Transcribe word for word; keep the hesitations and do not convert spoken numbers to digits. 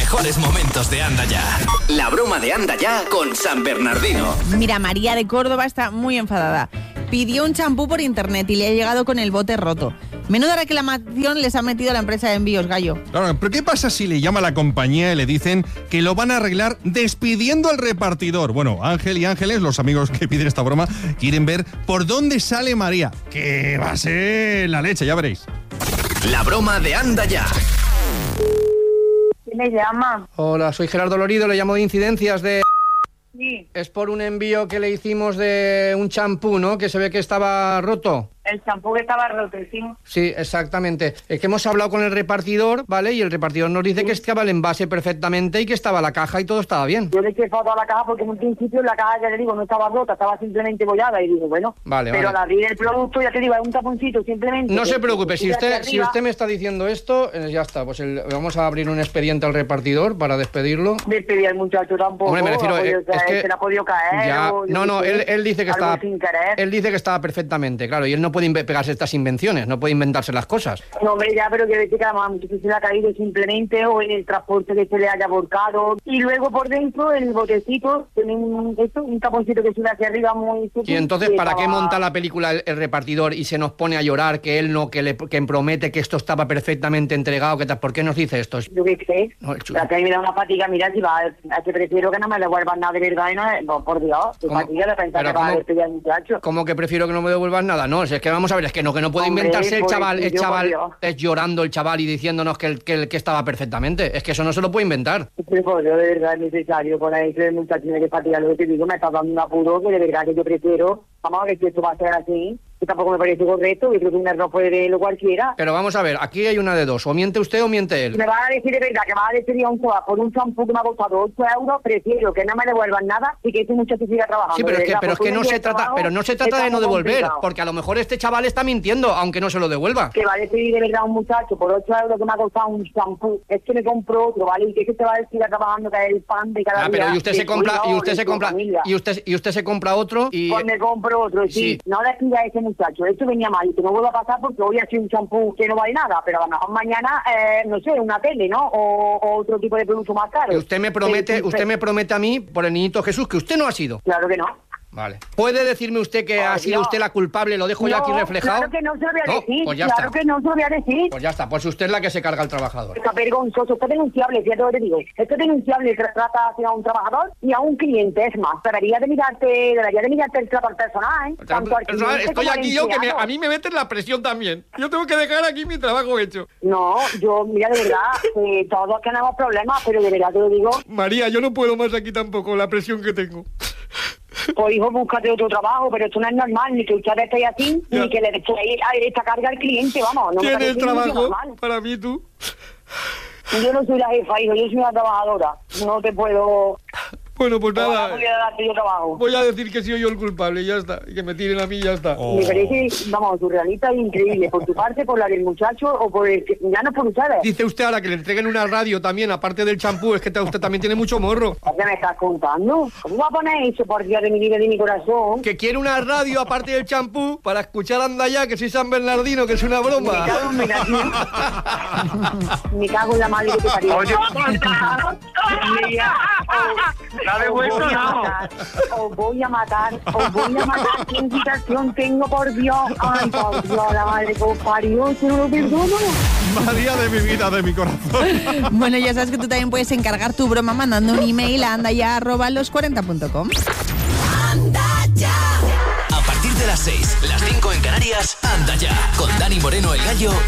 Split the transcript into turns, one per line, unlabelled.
mejores momentos de Anda Ya. La broma de Anda Ya con San Bernardino.
Mira, María de Córdoba está muy enfadada. Pidió un champú por internet y le ha llegado con el bote roto. Menuda reclamación les ha metido la empresa de envíos, Gallo.
Claro, pero ¿qué pasa si le llama a la compañía y le dicen que lo van a arreglar despidiendo al repartidor? Bueno, Ángel y Ángeles, los amigos que piden esta broma, quieren ver por dónde sale María. Que va a ser la leche, ya veréis.
La broma de Anda Ya.
¿Quién me llama?
Hola, soy Gerardo Lorido, le llamo de Incidencias de...
Sí.
Es por un envío que le hicimos de un champú, ¿no? Que se ve que estaba roto.
El champú que estaba roto, sí.
Sí, exactamente. Es que hemos hablado con el repartidor, ¿vale? Y el repartidor nos dice sí. que estaba el envase perfectamente y que estaba la caja y todo estaba bien.
Yo le eché foto a la caja porque en un principio la caja, ya le digo, no estaba rota, estaba simplemente bollada y digo, bueno,
vale,
pero
vale.
al abrir el producto, ya te digo, es un taponcito simplemente.
No se preocupe, si usted,
arriba,
si usted me está diciendo esto, eh, ya está, pues el, vamos a abrir un expediente al repartidor para despedirlo.
Despedir al muchacho tampoco.
Hombre, me refiero,
ha podido,
eh, es que
se le ha podido caer.
Ya,
o,
no, no, él, él dice que estaba, él dice que estaba perfectamente, claro, y él no puede inve- pegarse estas invenciones, no puede inventarse las cosas.
No, hombre, ya, pero quiero decir que además mucho se le ha caído simplemente o en el transporte que se le haya volcado. Y luego por dentro, el botecito, tiene un, esto, un taponcito que sube hacia arriba muy...
Y entonces, ¿para qué monta la película el, el repartidor y se nos pone a llorar que él no, que le que promete que esto estaba perfectamente entregado? Que tal? ¿Por qué nos dice esto?
Yo qué sé.
No,
la que me da una fatiga, mira, si va, a que prefiero que no me devuelvan nada de verdad y no, no por Dios, qué fatiga de pensar que va a despedir al muchacho.
¿Cómo que prefiero que no me devuelvan nada? No, si es que vamos a ver, es que no, que no puede
Hombre,
inventarse el
pues,
chaval, el
yo,
chaval es llorando el chaval y diciéndonos que, el, que, el, que estaba perfectamente. Es que eso no se lo puede inventar.
Pero pues, yo de verdad es necesario con ese muchacho que fatiga, lo que te digo, me está dando un apuro que de verdad que yo prefiero, vamos a ver si esto va a ser así. Que tampoco me parece correcto, yo creo que un error puede verlo cualquiera.
Pero vamos a ver, aquí hay una de dos, o miente usted o miente él.
Me va a decir de verdad que me va a decir a un chaval por un champú que me ha costado ocho euros, prefiero que no me devuelvan nada y que ese muchacho siga trabajando.
Sí, pero es que,
verdad,
pero es que no se trata,
trabajo,
pero no se trata de no devolver,
complicado.
porque a lo mejor este chaval está mintiendo, aunque no se lo devuelva.
Que va a decir de verdad un muchacho por ocho euros que me ha costado un champú, es que me compro otro, ¿vale? Y que, que se va a decir trabajando que es el pan de cada
ah,
día.
pero y usted se compra, y usted se compra,
familia.
y usted, y usted se compra otro y...
Pues me compro otro, sí.
sí.
No le pida a ese muchacho, esto venía mal y que no vuelva a pasar porque hoy ha sido un champú que no vale nada, pero a lo mejor mañana, eh, no sé, una tele, ¿no? O, o otro tipo de producto más caro.
Y usted me promete,
sí, sí,
usted me promete a mí, por el niñito Jesús, que usted no ha sido.
Claro que no.
Vale. ¿Puede decirme usted que
oh,
ha sido
no.
usted la culpable? Lo dejo
no,
ya aquí reflejado.
Claro que no se lo voy a
no,
decir.
Pues ya
claro
está.
que no se lo voy a decir.
Pues ya está. Pues usted es la que se carga al trabajador.
Está vergonzoso, está denunciable, fíjate lo que te digo. Esto es denunciable, tra- trata hacia un trabajador y a un cliente. Es más, debería de mirarte, debería de mirarte el trato al personal, ¿eh? Tanto al cliente
Estoy
como al
aquí yo, que me-
empleado.
a mí me meten la presión también. Yo tengo que dejar aquí mi trabajo hecho.
No, yo, mira, de verdad, eh, todos tenemos problemas, pero de verdad te lo digo.
María, yo no puedo más aquí tampoco, la presión que tengo.
Pues hijo, búscate otro trabajo, pero esto no es normal, ni que usted esté así,
Ya.
ni que le deje esta carga al cliente, vamos. No me
¿Tienes
parece
trabajo
normal.
para mí tú?
Yo no soy la jefa, hijo, yo soy una trabajadora. No te puedo...
Bueno, pues
No
nada.
voy a darte yo trabajo.
Voy a decir que soy yo el culpable y ya está. Y que me tiren a mí y ya está.
Oh.
Me parece, vamos, surrealista e increíble. Por tu parte, por la del muchacho o por el que... Ya no es por ustedes.
Dice usted ahora que le entreguen una radio también, aparte del champú. Es que usted también tiene mucho morro.
¿Qué me estás contando? ¿Cómo va a poner eso por Dios de mi vida y de mi corazón?
Que quiere una radio aparte del champú para escuchar Anda Ya, que soy San Bernardino, que es una
Me
broma.
cago en mi nación. Me cago en la madre que te parió.
Oye,
Mira,
¿la de vuelta
voy a
no?
matar, os voy a matar, os voy a matar. ¿Qué invitación tengo, por Dios? Ay, por Dios, la madre que os parió, yo no lo perdono.
María de mi vida, de mi corazón.
Bueno, ya sabes que tú también puedes encargar tu broma mandando un email a andaya arroba los cuarenta punto com.
Anda Ya. A partir de las seis, las cinco en Canarias, Anda Ya. Con Dani Moreno, el Gallo